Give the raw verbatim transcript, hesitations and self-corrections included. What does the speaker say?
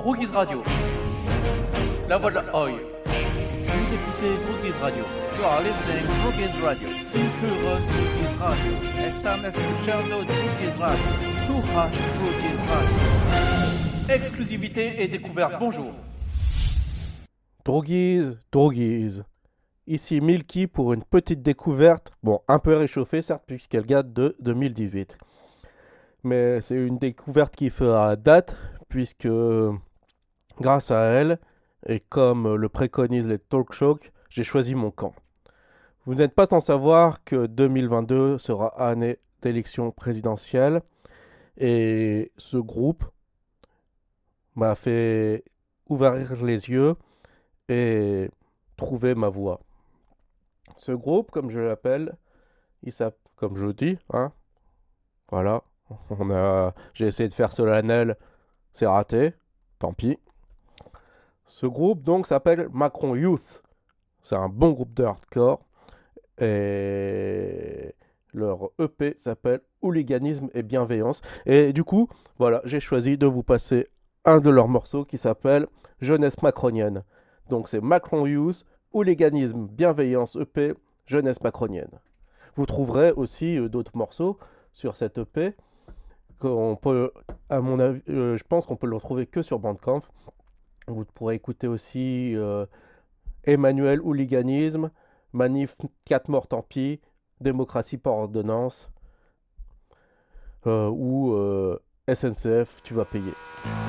Droguise Radio. La voix de la Oi. Vous écoutez Droguise Radio. You are listening to Droguise Radio. Sin pure Droguise Radio. Están escuchando Droguise Radio. Słuchasz Droguise Radio. Exclusivité et découverte. Bonjour. Droguise, Droguise. Ici Milky pour une petite découverte, bon, un peu réchauffée certes, puisqu'elle date de deux mille dix-huit. Mais c'est une découverte qui fera date, puisque grâce à elle, et comme le préconisent les talk shows, j'ai choisi mon camp. Vous n'êtes pas sans savoir que deux mille vingt-deux sera année d'élection présidentielle, et ce groupe m'a fait ouvrir les yeux et trouver ma voie. Ce groupe, comme je l'appelle, il s'appelle, comme je dis, hein, voilà, on a, j'ai essayé de faire solennel, c'est raté, tant pis. Ce groupe donc s'appelle Macron Youth. C'est un bon groupe de hardcore et leur E P s'appelle Hooliganisme et Bienveillance. Et du coup, voilà, j'ai choisi de vous passer un de leurs morceaux qui s'appelle Jeunesse macronienne. Donc c'est Macron Youth, Hooliganisme, Bienveillance, E P, Jeunesse macronienne. Vous trouverez aussi euh, d'autres morceaux sur cette E P. Qu'on peut, à mon avis, euh, je pense qu'on peut le retrouver que sur Bandcamp. Vous pourrez écouter aussi euh, Emmanuel Hooliganisme, Manif quatre morts tant pis, Démocratie par ordonnance euh, ou euh, S N C F, tu vas payer.